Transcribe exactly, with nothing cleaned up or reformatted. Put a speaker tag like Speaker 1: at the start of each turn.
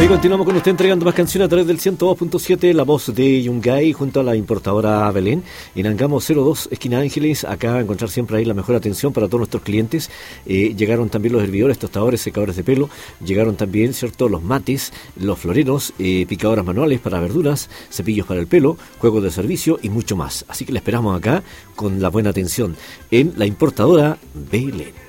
Speaker 1: Y continuamos con usted entregando más canciones a través del ciento dos punto siete, la voz de Yungay junto a la importadora Belén. En Angamos cero dos, esquina Ángeles, acá encontrar siempre ahí la mejor atención para todos nuestros clientes. Eh, llegaron también los hervidores, tostadores, secadores de pelo, llegaron también, cierto, los mates, los floreros, eh, picadoras manuales para verduras, cepillos para el pelo, juegos de servicio y mucho más. Así que la esperamos acá con la buena atención en la importadora Belén.